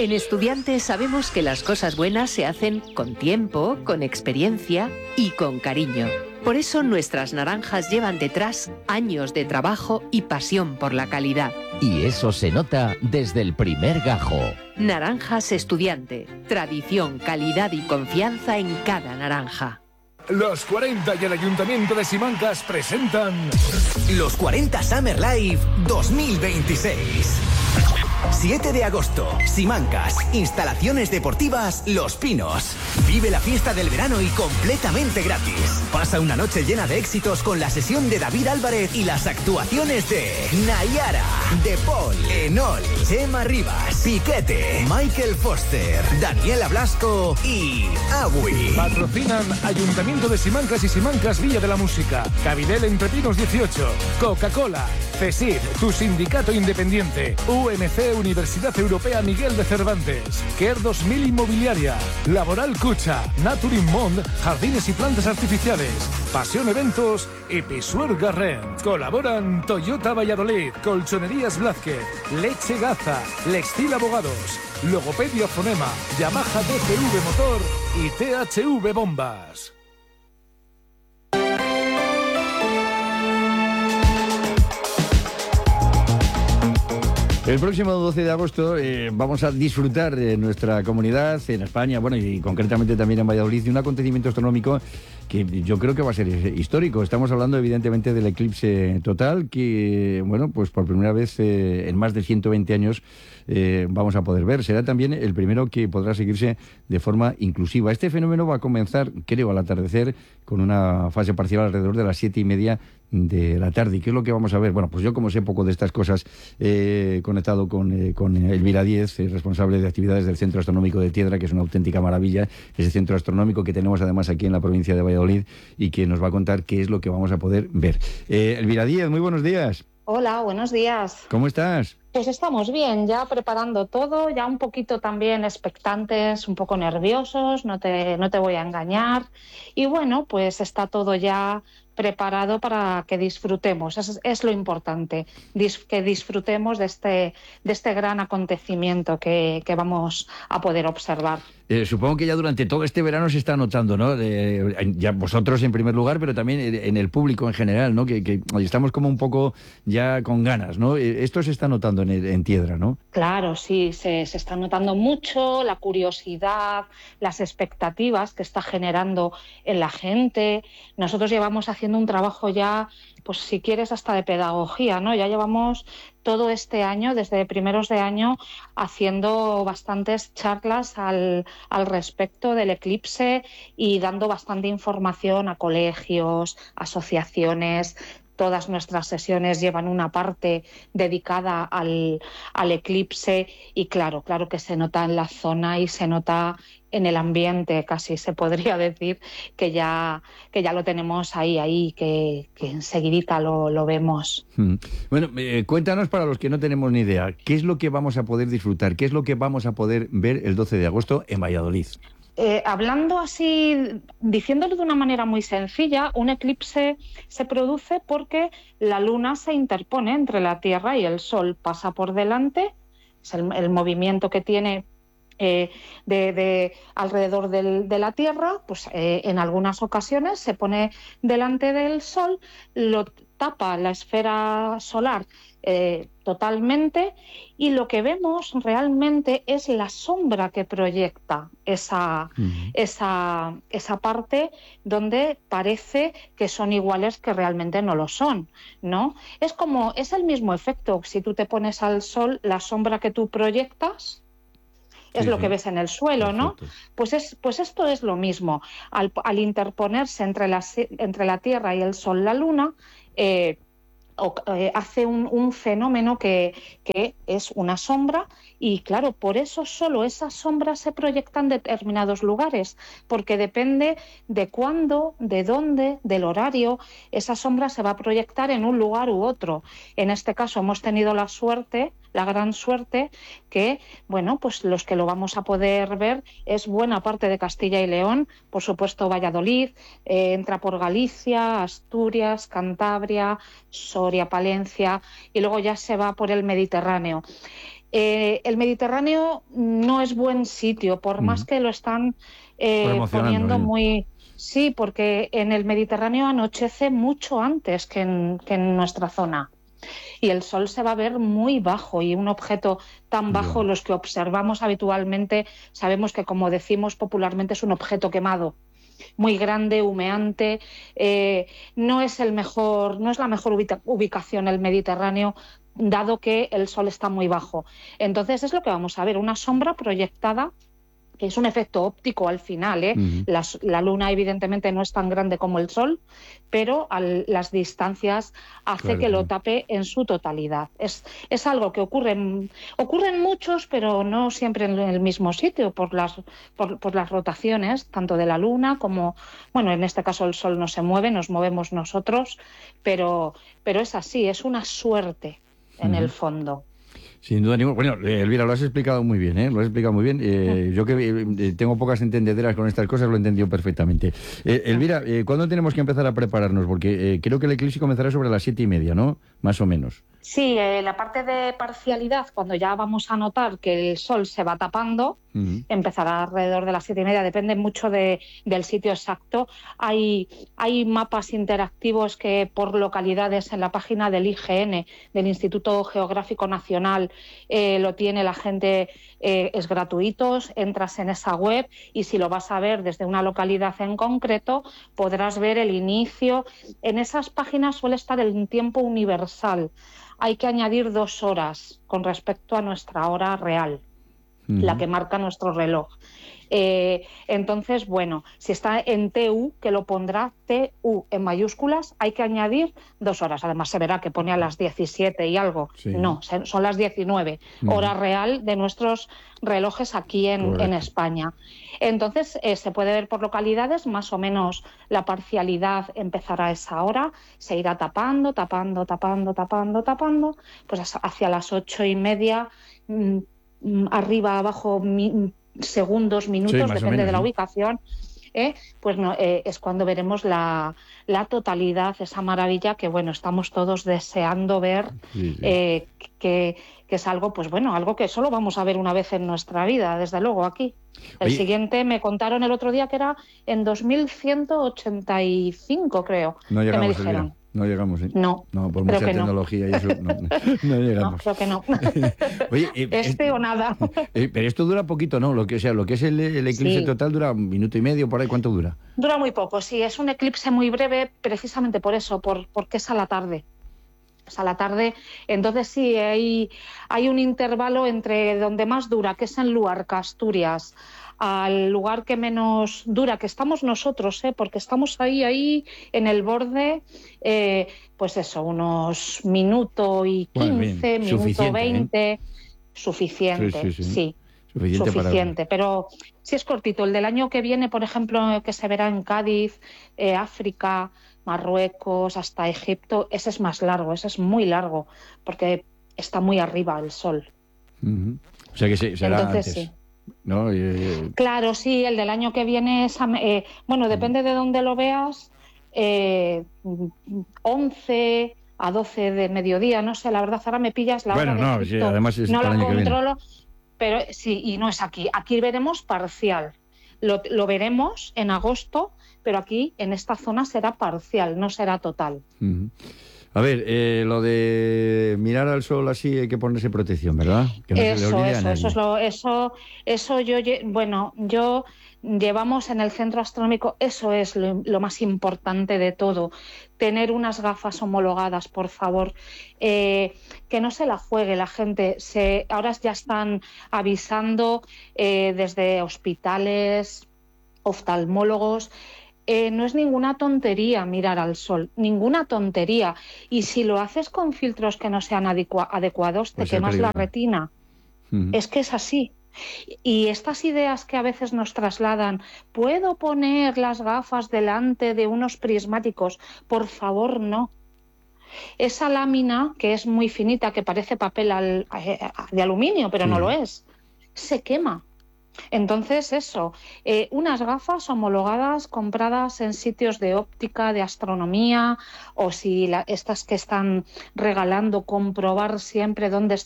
En Estudiantes sabemos que las cosas buenas se hacen con tiempo, con experiencia y con cariño. Por eso nuestras naranjas llevan detrás años de trabajo y pasión por la calidad. Y eso se nota desde el primer gajo. Naranjas Estudiante. Tradición, calidad y confianza en cada naranja. Los 40 y el Ayuntamiento de Simancas presentan Los 40 Summer Live 2026. 7 de agosto, Simancas, instalaciones deportivas Los Pinos. Vive la fiesta del verano y completamente gratis. Pasa una noche llena de éxitos con la sesión de David Álvarez y las actuaciones de Nayara, De Paul, Enol, Chema Rivas, Piquete, Michael Foster, Daniela Blasco y Agui. Patrocinan Ayuntamiento de Simancas y Simancas Villa de la Música, Cabidel Entre Pinos 18, Coca-Cola, CESID, tu sindicato independiente, UMC Universidad Europea Miguel de Cervantes, Care 2000 Inmobiliaria, Laboral Cucha, Naturin Mond, Jardines y Plantas Artificiales, Pasión Eventos y Pisuer Garrent. Colaboran Toyota Valladolid, Colchonerías Blázquez, Leche Gaza, Lextil Abogados, Logopedia Fonema, Yamaha DCV Motor y THV Bombas. El próximo 12 de agosto vamos a disfrutar de nuestra comunidad en España, bueno, y concretamente también en Valladolid, de un acontecimiento astronómico que yo creo que va a ser histórico. Estamos hablando evidentemente del eclipse total, que, bueno, pues por primera vez en más de 120 años vamos a poder ver. Será también el primero que podrá seguirse de forma inclusiva. Este fenómeno va a comenzar, creo, al atardecer, con una fase parcial alrededor de las 7:30 de la tarde. ¿Y qué es lo que vamos a ver? Bueno, pues yo, como sé poco de estas cosas, he conectado con Elvira Díez, responsable de actividades del Centro Astronómico de Tiedra, que es una auténtica maravilla, ese centro astronómico que tenemos además aquí en la provincia de Valladolid y que nos va a contar qué es lo que vamos a poder ver. Elvira Díez, muy buenos días. Hola, buenos días. ¿Cómo estás? Pues estamos bien, ya preparando todo, ya un poquito también expectantes, un poco nerviosos, no te voy a engañar. Y bueno, pues está todo ya preparado para que disfrutemos, es lo importante, que disfrutemos de este gran acontecimiento que vamos a poder observar. Supongo que ya durante todo este verano se está notando, ¿no? Ya vosotros en primer lugar, pero también en el público en general, ¿no? Que estamos como un poco ya con ganas, ¿no? Esto se está notando en Tiedra, ¿no? Claro, sí, se está notando mucho la curiosidad, las expectativas que está generando en la gente. Nosotros llevamos haciendo un trabajo ya, pues si quieres, hasta de pedagogía, ¿no? Ya llevamos todo este año, desde primeros de año, haciendo bastantes charlas al respecto del eclipse y dando bastante información a colegios, asociaciones. Todas nuestras sesiones llevan una parte dedicada al eclipse y claro que se nota en la zona y se nota en el ambiente, casi se podría decir que ya lo tenemos ahí, que enseguidita lo vemos. Bueno, cuéntanos, para los que no tenemos ni idea, ¿qué es lo que vamos a poder disfrutar? ¿Qué es lo que vamos a poder ver el 12 de agosto en Valladolid? Hablando así, diciéndolo de una manera muy sencilla, un eclipse se produce porque la luna se interpone entre la Tierra y el Sol, pasa por delante, es el movimiento que tiene de alrededor de la Tierra, pues en algunas ocasiones se pone delante del Sol, lo tapa la esfera solar totalmente y lo que vemos realmente es la sombra que proyecta esa parte donde parece que son iguales que realmente no lo son, ¿no? Es el mismo efecto. Si tú te pones al Sol, la sombra que tú proyectas es lo que ves en el suelo, ¿no? Pues esto es lo mismo. Al interponerse entre la Tierra y el Sol, la Luna, hace un fenómeno que es una sombra y claro, por eso solo esas sombras se proyectan en determinados lugares, porque depende de cuándo, de dónde, del horario, esa sombra se va a proyectar en un lugar u otro. En este caso hemos tenido la gran suerte que, bueno, pues los que lo vamos a poder ver es buena parte de Castilla y León, por supuesto Valladolid, entra por Galicia, Asturias, Cantabria, Soria, Palencia y luego ya se va por el Mediterráneo. El Mediterráneo no es buen sitio, por más que lo están poniendo muy... Sí, porque en el Mediterráneo anochece mucho antes que en nuestra zona. Y el sol se va a ver muy bajo, y un objeto tan bajo, los que observamos habitualmente, sabemos que, como decimos popularmente, es un objeto quemado, muy grande, humeante. No es la mejor ubicación el Mediterráneo, dado que el sol está muy bajo. Entonces es lo que vamos a ver, una sombra proyectada, que es un efecto óptico al final, ¿eh? La luna evidentemente no es tan grande como el sol, pero las distancias hace que lo tape en su totalidad. Es algo que ocurren muchos, pero no siempre en el mismo sitio, por las rotaciones tanto de la luna como, bueno, en este caso el sol no se mueve, nos movemos nosotros, pero es así, es una suerte en el fondo. Sin duda ninguna. Bueno, Elvira, lo has explicado muy bien, ¿eh? Lo has explicado muy bien. Yo que tengo pocas entendederas con estas cosas, lo he entendido perfectamente. Elvira, ¿cuándo tenemos que empezar a prepararnos? Porque creo que el eclipse comenzará sobre las 7:30, ¿no? Más o menos. Sí, la parte de parcialidad, cuando ya vamos a notar que el sol se va tapando, empezará alrededor de las 7:30, depende mucho del sitio exacto. Hay mapas interactivos que por localidades en la página del IGN, del Instituto Geográfico Nacional, lo tiene la gente, es gratuito, entras en esa web y si lo vas a ver desde una localidad en concreto, podrás ver el inicio. En esas páginas suele estar el tiempo universal. Hay que añadir 2 horas con respecto a nuestra hora real, la que marca nuestro reloj. Entonces, bueno, si está en TU, que lo pondrá TU en mayúsculas, hay que añadir 2 horas. Además, se verá que pone a las 17 y algo. Sí. No, son las 19, hora real de nuestros relojes aquí en España. Entonces, se puede ver por localidades, más o menos la parcialidad empezará a esa hora, se irá tapando, pues hacia las 8:30, arriba, abajo, segundos, minutos, sí, depende de la ubicación, pues no, es cuando veremos la totalidad, esa maravilla que, bueno, estamos todos deseando ver, que es algo, pues bueno, algo que solo vamos a ver una vez en nuestra vida, desde luego aquí. El siguiente me contaron el otro día que era en 2185, creo, no llegamos, que me dijeron. No llegamos, ¿eh? No, por mucha tecnología y eso, no llegamos. No, creo que no. Oye, o nada. Pero esto dura poquito, ¿no? Lo que es el eclipse total dura 1 minuto y medio, por ahí. ¿Cuánto dura? Dura muy poco, sí. Es un eclipse muy breve, precisamente por eso, porque es a la tarde. A la tarde, entonces sí, hay un intervalo entre donde más dura, que es en Luarca, Asturias, al lugar que menos dura, que estamos nosotros, porque estamos ahí en el borde, pues eso, unos minuto y 15, minuto 20, suficiente, sí. Suficiente, pero sí es cortito. El del año que viene, por ejemplo, que se verá en Cádiz, África, Marruecos, hasta Egipto, ese es más largo, ese es muy largo, porque está muy arriba el sol. O sea que será entonces, antes. Sí. ¿No? Claro, sí, el del año que viene es... bueno, depende de dónde lo veas, 11 a 12 de mediodía, no sé, la verdad, ahora me pillas la hora de Egipto, además es no el la año controlo, pero sí, y no es aquí. Aquí veremos parcial. Lo veremos en agosto, pero aquí, en esta zona, será parcial, no será total. A ver, lo de mirar al sol así hay que ponerse protección, ¿verdad? Que no se le olvide a nadie. Llevamos en el centro astronómico, eso es lo más importante de todo, tener unas gafas homologadas, por favor, que no se la juegue la gente. Ahora ya están avisando desde hospitales, oftalmólogos. No es ninguna tontería mirar al sol, ninguna tontería. Y si lo haces con filtros que no sean adecuados, te quemas la retina. Es que es así. Y estas ideas que a veces nos trasladan, ¿puedo poner las gafas delante de unos prismáticos? Por favor, no. Esa lámina, que es muy finita, que parece papel de aluminio, pero no lo es, se quema. Entonces eso, unas gafas homologadas, compradas en sitios de óptica, de astronomía, o si estas que están regalando, comprobar siempre dónde